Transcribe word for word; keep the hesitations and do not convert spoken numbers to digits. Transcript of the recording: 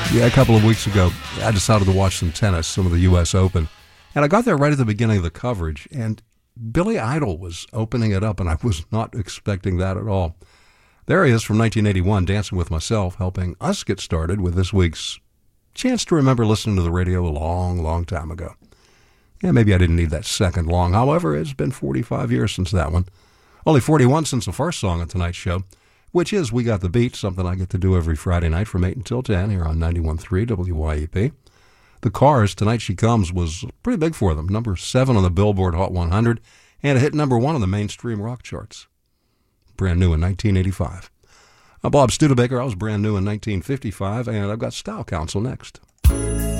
Yeah, a couple of weeks ago, I decided to watch some tennis, some of the U S Open, and I got there right at the beginning of the coverage, and Billy Idol was opening it up, and I was not expecting that at all. There he is from nineteen eighty-one, Dancing with Myself, helping us get started with this week's chance to remember listening to the radio a long, long time ago. Yeah, maybe I didn't need that second long. However, it's been forty-five years since that one. Only forty-one since the first song on tonight's show, which is We Got the Beat, something I get to do every Friday night from eight until ten here on ninety-one point three W Y E P. The Cars, Tonight She Comes, was pretty big for them. Number seven on the Billboard Hot one hundred, and it hit number one on the mainstream rock charts. Brand new in nineteen eighty-five. I'm Bob Studebaker. I was brand new in nineteen fifty-five, and I've got Style Council next.